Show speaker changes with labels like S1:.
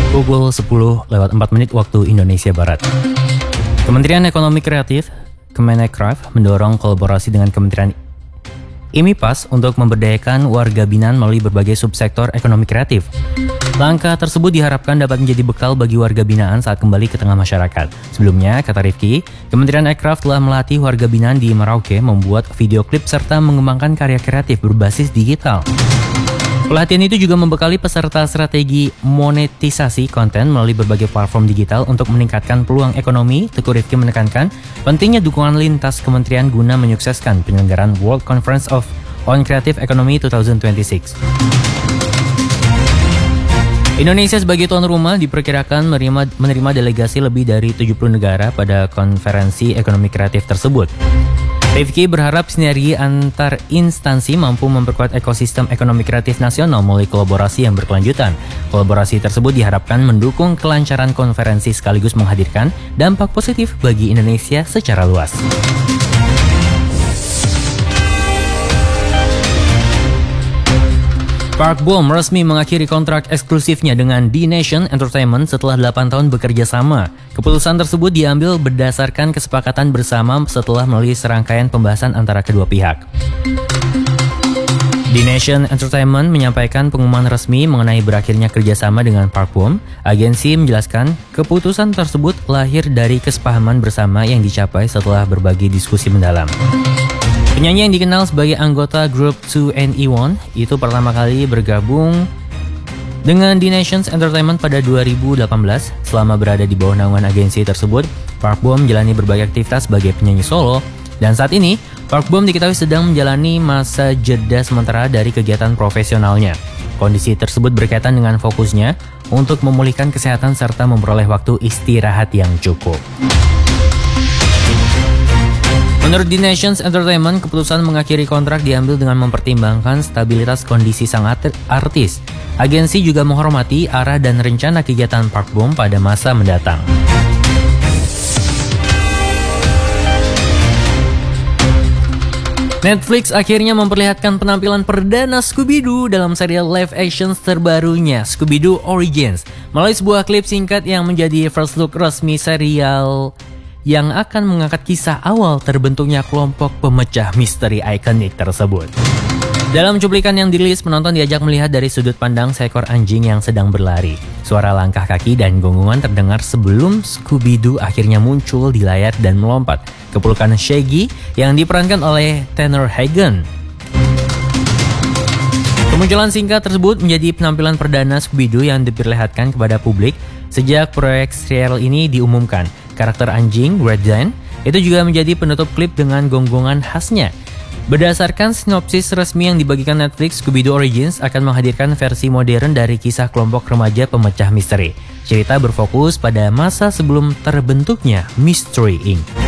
S1: Pukul 10:04 waktu Indonesia Barat. Kementerian Ekonomi Kreatif, Kemenkraf, mendorong kolaborasi dengan Kementerian IMIPAS untuk memberdayakan warga binaan melalui berbagai subsektor ekonomi kreatif. Langkah tersebut diharapkan dapat menjadi bekal bagi warga binaan saat kembali ke tengah masyarakat. Sebelumnya, kata Rifki, Kementerian Ekraf telah melatih warga binaan di Merauke membuat video klip serta mengembangkan karya kreatif berbasis digital. Pelatihan itu juga membekali peserta strategi monetisasi konten melalui berbagai platform digital untuk meningkatkan peluang ekonomi. Teguh Rifki menekankan pentingnya dukungan lintas kementerian guna menyukseskan penyelenggaraan World Conference on Creative Economy 2026. Indonesia sebagai tuan rumah diperkirakan menerima delegasi lebih dari 70 negara pada konferensi ekonomi kreatif tersebut. Rifki berharap sinergi antar instansi mampu memperkuat ekosistem ekonomi kreatif nasional melalui kolaborasi yang berkelanjutan. Kolaborasi tersebut diharapkan mendukung kelancaran konferensi sekaligus menghadirkan dampak positif bagi Indonesia secara luas. Park Bo resmi mengakhiri kontrak eksklusifnya dengan D-Nation Entertainment setelah 8 tahun bekerja sama. Keputusan tersebut diambil berdasarkan kesepakatan bersama setelah melalui serangkaian pembahasan antara kedua pihak. D-Nation Entertainment menyampaikan pengumuman resmi mengenai berakhirnya kerjasama dengan Park Bo. Agensi menjelaskan keputusan tersebut lahir dari kesepahaman bersama yang dicapai setelah berbagai diskusi mendalam. Penyanyi yang dikenal sebagai anggota grup 2NE1 itu pertama kali bergabung dengan D-Nation Entertainment pada 2018. Selama berada di bawah naungan agensi tersebut, Park Bo menjalani berbagai aktivitas sebagai penyanyi solo, dan saat ini Park Bo diketahui sedang menjalani masa jeda sementara dari kegiatan profesionalnya. Kondisi tersebut berkaitan dengan fokusnya untuk memulihkan kesehatan serta memperoleh waktu istirahat yang cukup. Menurut D-Nation Entertainment, keputusan mengakhiri kontrak diambil dengan mempertimbangkan stabilitas kondisi sang artis. Agensi juga menghormati arah dan rencana kegiatan Park Bo pada masa mendatang. Netflix akhirnya memperlihatkan penampilan perdana Scooby-Doo dalam serial live action terbarunya, Scooby-Doo Origins, melalui sebuah klip singkat yang menjadi first look resmi serial yang akan mengangkat kisah awal terbentuknya kelompok pemecah misteri ikonik tersebut. Dalam cuplikan yang dirilis, penonton diajak melihat dari sudut pandang seekor anjing yang sedang berlari. Suara langkah kaki dan gonggongan terdengar sebelum Scooby-Doo akhirnya muncul di layar dan melompat ke pelukan Shaggy yang diperankan oleh Tanner Hagen. Kemunculan singkat tersebut menjadi penampilan perdana Scooby-Doo yang diperlihatkan kepada publik sejak proyek serial ini diumumkan. Karakter anjing, Red Dan, itu juga menjadi penutup klip dengan gonggongan khasnya. Berdasarkan sinopsis resmi yang dibagikan Netflix, Scooby-Doo Origins akan menghadirkan versi modern dari kisah kelompok remaja pemecah misteri. Cerita berfokus pada masa sebelum terbentuknya Mystery Inc.